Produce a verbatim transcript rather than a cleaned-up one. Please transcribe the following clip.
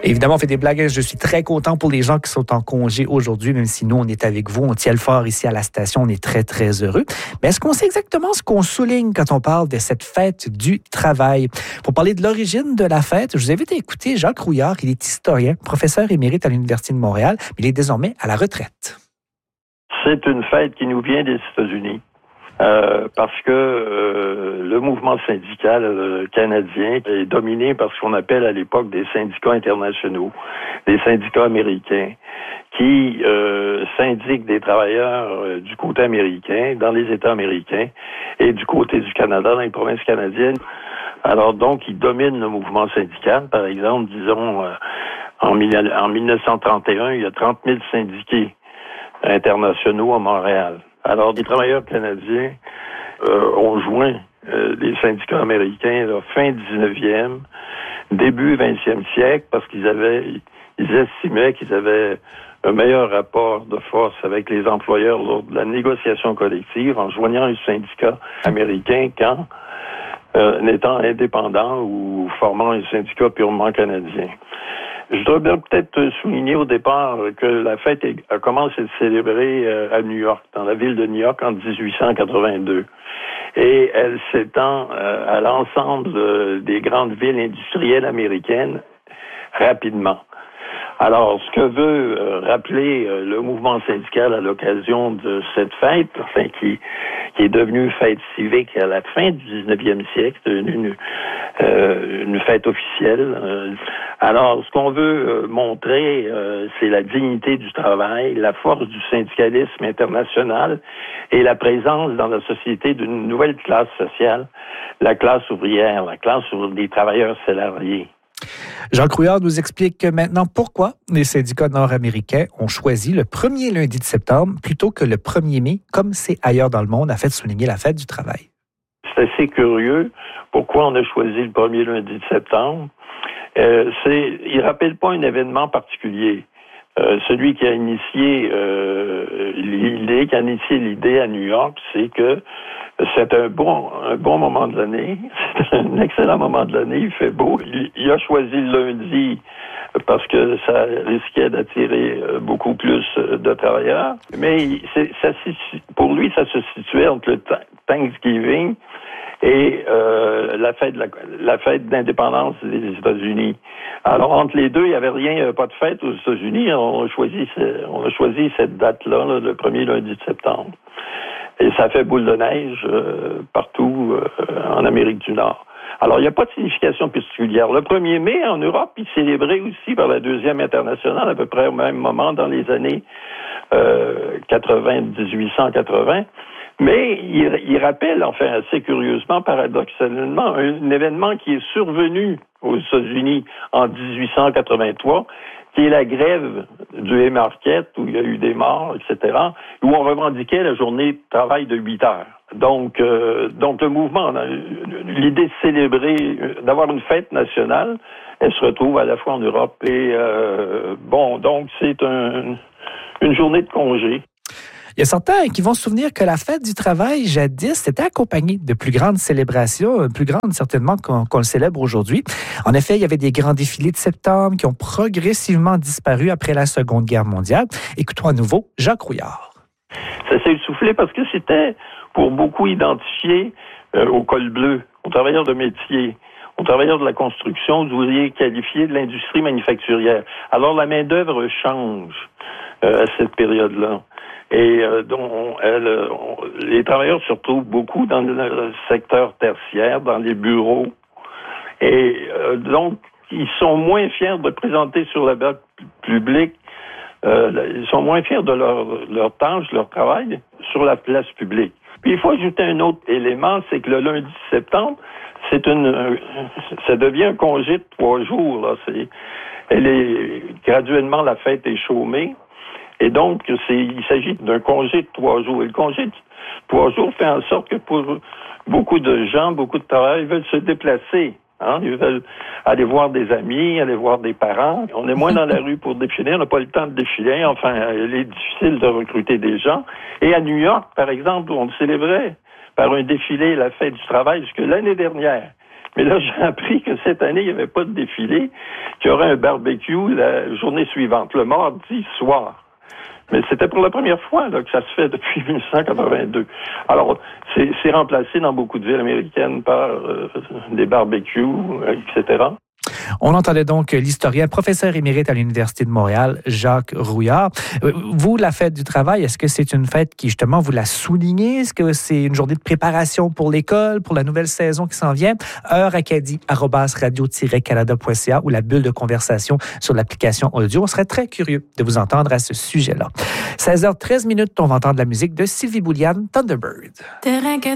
Évidemment, on fait des blagues. Je suis très content pour les gens qui sont en congé aujourd'hui, même si nous, on est avec vous. On tient le fort ici à la station. On est très, très heureux. Mais est-ce qu'on sait exactement ce qu'on souligne quand on parle de cette fête du travail? Pour parler de l'origine de la fête, je vous invite à écouter Jacques Rouillard. Il est historien, professeur émérite à l'Université de Montréal. Il est désormais à la retraite. C'est une fête qui nous vient des États-Unis. Euh, parce que euh, le mouvement syndical euh, canadien est dominé par ce qu'on appelle à l'époque des syndicats internationaux, des syndicats américains, qui euh, syndiquent des travailleurs euh, du côté américain, dans les États américains, et du côté du Canada, dans les provinces canadiennes. Alors donc, ils dominent le mouvement syndical. Par exemple, disons, euh, en, en dix-neuf cent trente et un, il y a trente mille syndiqués internationaux à Montréal. Alors, les travailleurs canadiens euh, ont joint euh, les syndicats américains là, fin dix-neuvième, début vingtième siècle, parce qu'ils avaient, ils estimaient qu'ils avaient un meilleur rapport de force avec les employeurs lors de la négociation collective en joignant un syndicat américain qu'en euh, étant indépendant ou formant un syndicat purement canadien. Je dois peut-être souligner au départ que la fête a commencé à être célébrée à New York, dans la ville de New York en dix-huit cent quatre-vingt-deux. Et elle s'étend à l'ensemble des grandes villes industrielles américaines rapidement. Alors, ce que veut rappeler le mouvement syndical à l'occasion de cette fête, enfin, qui, qui est devenue fête civique à la fin du dix-neuvième siècle, une, une, euh, une fête officielle. Alors, ce qu'on veut montrer, euh, c'est la dignité du travail, la force du syndicalisme international et la présence dans la société d'une nouvelle classe sociale, la classe ouvrière, la classe des travailleurs salariés. Jacques Rouillard nous explique maintenant pourquoi les syndicats nord-américains ont choisi le premier lundi de septembre plutôt que le premier mai, comme c'est ailleurs dans le monde, afin de souligner la fête du travail. C'est assez curieux. Pourquoi on a choisi le premier lundi de septembre? Euh, c'est, il ne rappelle pas un événement particulier. Euh, celui qui a initié euh, l'idée, qui a initié l'idée à New York, c'est que c'est un bon, un bon moment de l'année. C'est un excellent moment de l'année. Il fait beau. Il, il a choisi le lundi parce que ça risquait d'attirer beaucoup plus de travailleurs. Mais c'est, ça, pour lui, ça se situait entre le Thanksgiving et euh, la fête de la, la fête d'indépendance des États-Unis. Alors, entre les deux, il n'y avait rien, il n'y avait pas de fête aux États-Unis. On a choisi, on a choisi cette date-là, là, le premier lundi de septembre. Et ça fait boule de neige euh, partout euh, en Amérique du Nord. Alors, il n'y a pas de signification particulière. Le premier mai, en Europe, il célébré aussi par la deuxième internationale, à peu près au même moment, dans les années euh, quatre-vingts, dix-huit cent quatre-vingts. Mais il, il rappelle, enfin, assez curieusement, paradoxalement, un événement qui est survenu aux États-Unis en dix-huit cent quatre-vingt-trois, qui est la grève du Haymarket, où il y a eu des morts, et cetera, où on revendiquait la journée de travail de huit heures. Donc, euh, donc le mouvement, l'idée de célébrer, d'avoir une fête nationale, elle se retrouve à la fois en Europe et, euh, bon, donc c'est un, une journée de congé. Il y a certains qui vont se souvenir que la fête du travail, jadis, était accompagnée de plus grandes célébrations, plus grandes certainement qu'on, qu'on le célèbre aujourd'hui. En effet, il y avait des grands défilés de septembre qui ont progressivement disparu après la Seconde Guerre mondiale. Écoutons à nouveau Jacques Rouillard. Ça s'est essoufflé parce que c'était pour beaucoup identifié euh, au col bleu, aux travailleurs de métier, aux travailleurs de la construction, aux ouvriers qualifiés de l'industrie manufacturière. Alors la main-d'œuvre change euh, à cette période-là. Et euh, donc, on, elle, on, les travailleurs se retrouvent beaucoup dans le secteur tertiaire, dans les bureaux. Et euh, donc, ils sont moins fiers de présenter sur la base publique. Euh, ils sont moins fiers de leur, leur tâche, leur travail sur la place publique. Puis il faut ajouter un autre élément, c'est que le lundi septembre, c'est une, ça devient un congé de trois jours. Là. C'est, elle est graduellement la fête est chômée. Et donc, c'est, il s'agit d'un congé de trois jours. Et le congé de trois jours fait en sorte que pour beaucoup de gens, beaucoup de travailleurs, ils veulent se déplacer. Hein? Ils veulent aller voir des amis, aller voir des parents. On est moins dans la rue pour défiler, on n'a pas le temps de défiler. Enfin, il est difficile de recruter des gens. Et à New York, par exemple, on célébrait par un défilé la fête du travail jusque l'année dernière. Mais là, j'ai appris que cette année, il n'y avait pas de défilé, qu'il y aurait un barbecue la journée suivante, le mardi soir. Mais c'était pour la première fois là, que ça se fait depuis dix-neuf cent quatre-vingt-deux. Alors, c'est, c'est remplacé dans beaucoup de villes américaines par euh, des barbecues, et cetera. On entendait donc l'historien, professeur émérite à l'Université de Montréal, Jacques Rouillard. Vous, la fête du travail, est-ce que c'est une fête qui, justement, vous la soulignez? Est-ce que c'est une journée de préparation pour l'école, pour la nouvelle saison qui s'en vient? heure acadie arobase radio tiret canada point c a ou la bulle de conversation sur l'application audio. On serait très curieux de vous entendre à ce sujet-là. seize heures treize minutes, on va entendre la musique de Sylvie Bouliane, Thunderbird. Terrain que